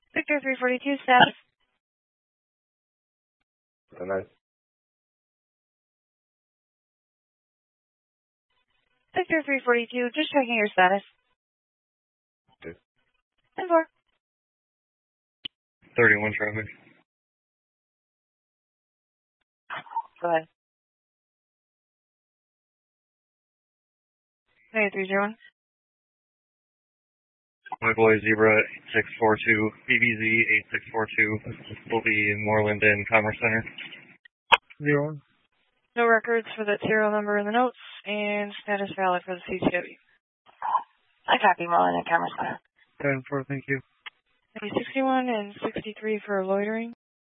Victor 342, status. Nice. Victor 342, just checking your status. Okay. 10-4. 31 traffic. Go ahead. 301. My boy Zebra 8642, BBZ 8642 will be in Moreland and Commerce Center. 01. No records for that serial number in the notes, and status valid for the CCW. I copy Moreland and Commerce Center. 10-4, thank you. 61 and 63 for loitering.